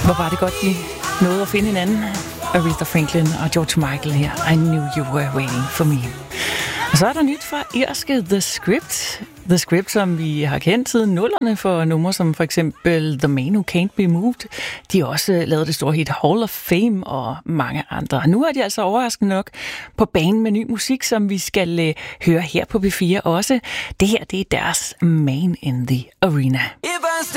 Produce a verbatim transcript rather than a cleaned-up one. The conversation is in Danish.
Hvor var det godt, de nåede at finde hinanden. Aretha Franklin og George Michael her. I knew you were waiting for me. Og så er der nyt fra irske The Script. The Script, som vi har kendt siden nullerne for numre som for eksempel The Man Who Can't Be Moved. De har også lavet det store hit Hall of Fame og mange andre. Nu er de altså overraskende nok på banen med ny musik, som vi skal uh, høre her på B fire også. Det her, det er deres Man in the Arena.